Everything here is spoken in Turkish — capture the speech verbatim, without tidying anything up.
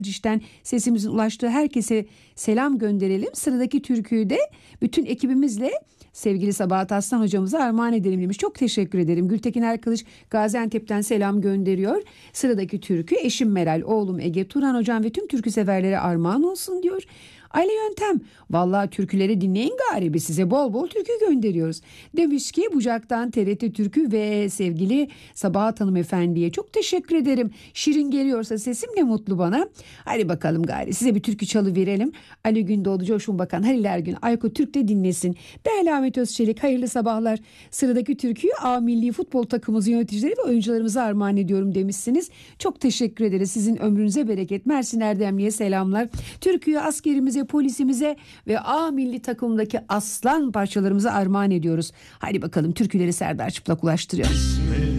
İşten sesimizin ulaştığı herkese selam gönderelim. Sıradaki türküyü de bütün ekibimizle sevgili Sabahat Aslan hocamıza armağan edelim demiş. Çok teşekkür ederim. Gültekin Erkılıç Gaziantep'ten selam gönderiyor. Sıradaki türkü eşim Meral, oğlum Ege, Turan hocam ve tüm türkü severlere armağan olsun diyor. Ali Yöntem, vallahi türküleri dinleyin garibi, size bol bol türkü gönderiyoruz. Demiş ki Bucak'tan T R T Türkü ve sevgili Sabahat Hanımefendi'ye çok teşekkür ederim. Şirin geliyorsa sesim ne mutlu bana. Hadi bakalım gari size bir türkü çalı verelim. Ali Gündoğdu, Coşkun Bakan, Halil Ergün, Ayko Türk de dinlesin. Değerli Ahmet Özçelik, hayırlı sabahlar. Sıradaki türküyü A Milli Futbol takımımızın yöneticileri ve oyuncularımıza armağan ediyorum demişsiniz. Çok teşekkür ederiz. Sizin ömrünüze bereket. Mersin Erdemli'ye selamlar. Türküyü askerimize, polisimize ve A milli takımdaki aslan parçalarımıza armağan ediyoruz. Hadi bakalım türküleri Serdar Çıplak ulaştırıyor.